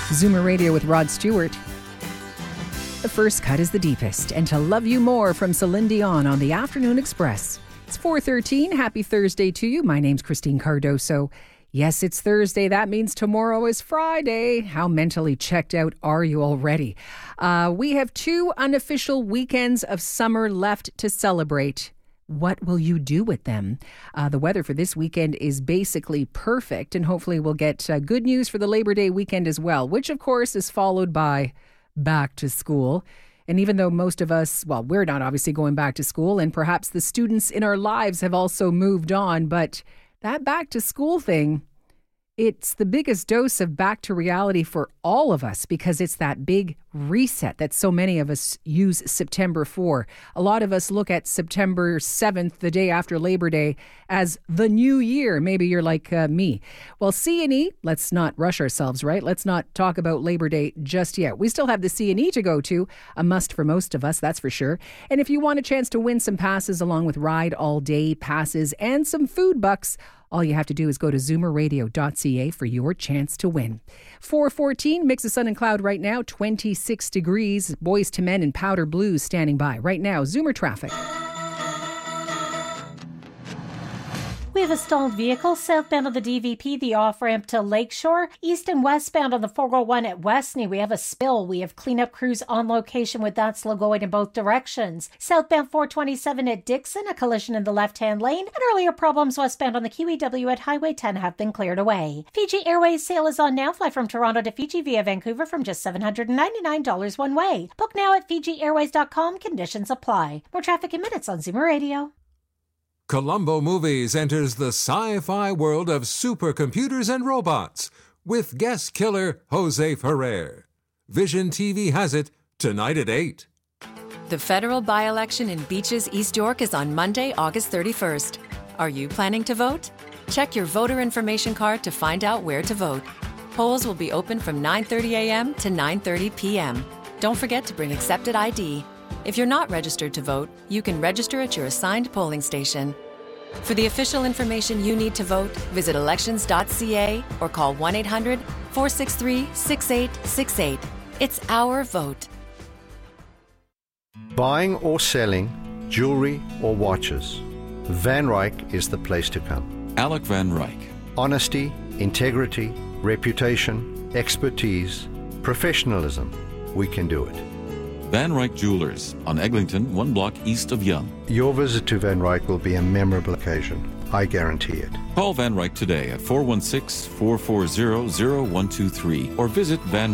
Zoomer Radio with Rod Stewart. The first cut is the deepest, and To Love You More from Celine Dion on the Afternoon Express. It's 4:13. Happy Thursday to you. My name's Christine Cardoso. Yes, it's Thursday. That means tomorrow is Friday. How mentally checked out are you already? We have 2 unofficial weekends of summer left to celebrate. What will you do with them? The weather for this weekend is basically perfect, and hopefully we'll get good news for the Labor Day weekend as well, which of course is followed by back to school. And even though most of us, well, we're not obviously going back to school, and perhaps the students in our lives have also moved on, but that back to school thing, it's the biggest dose of back to reality for all of us because it's that big reset that so many of us use September for. A lot of us look at September 7th, the day after Labor Day, as the new year. Maybe you're like me. Well, C&E, let's not rush ourselves, right? Let's not talk about Labor Day just yet. We still have the C&E to go to, a must for most of us, that's for sure. And if you want a chance to win some passes along with Ride All Day passes and some food bucks, all you have to do is go to zoomerradio.ca for your chance to win. 4:14, mix of sun and cloud right now, 26 degrees. Boys to Men and Powder Blues standing by. Right now, Zoomer traffic. We have a stalled vehicle southbound on the DVP, the off-ramp to Lakeshore. East and westbound on the 401 at Westney, we have a spill. We have cleanup crews on location with that slow going in both directions. Southbound 427 at Dixon, a collision in the left-hand lane. And earlier problems westbound on the QEW at Highway 10 have been cleared away. Fiji Airways sale is on now. Fly from Toronto to Fiji via Vancouver from just $799 one way. Book now at FijiAirways.com. Conditions apply. More traffic in minutes on Zoomer Radio. Colombo Movies enters the sci-fi world of supercomputers and robots with guest killer Jose Ferrer. Vision TV has it tonight at 8. The federal by-election in Beaches, East York is on Monday, August 31st. Are you planning to vote? Check your voter information card to find out where to vote. Polls will be open from 9:30 a.m. to 9:30 p.m. Don't forget to bring accepted ID. If you're not registered to vote, you can register at your assigned polling station. For the official information you need to vote, visit elections.ca or call 1-800-463-6868. It's our vote. Buying or selling jewelry or watches, Van Ryk is the place to come. Alec Van Ryk. Honesty, integrity, reputation, expertise, professionalism. We can do it. Van Ryk Jewelers on Eglinton, 1 block east of Yonge. Your visit to Van Ryk will be a memorable occasion. I guarantee it. Call Van Ryk today at 416-440-0123 or visit Van